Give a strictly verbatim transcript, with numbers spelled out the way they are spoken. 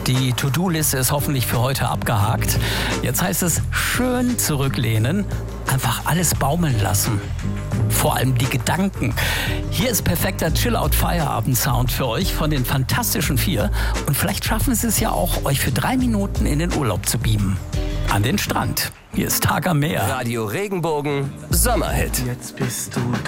Die To-Do-Liste ist hoffentlich für heute abgehakt. Jetzt heißt es schön zurücklehnen, einfach alles baumeln lassen. Vor allem die Gedanken. Hier ist perfekter Chill-Out-Feierabend-Sound für euch von den Fantastischen Vier. Und vielleicht schaffen Sie es ja auch, euch für drei Minuten in den Urlaub zu beamen. An den Strand. Hier ist Tag am Meer. Radio Regenbogen Sommerhit. Jetzt bist du